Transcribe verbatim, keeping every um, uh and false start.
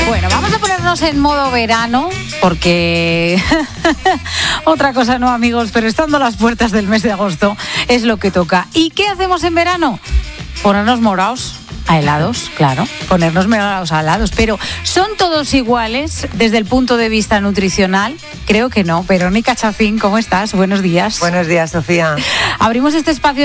Bueno, vamos a ponernos en modo verano, porque otra cosa no, amigos, pero estando a las puertas del mes de agosto es lo que toca. ¿Y qué hacemos en verano? Ponernos morados a helados, claro, ponernos morados a helados, pero ¿son todos iguales desde el punto de vista nutricional? Creo que no. Verónica Chacín, ¿cómo estás? Buenos días. Buenos días, Sofía. Abrimos este espacio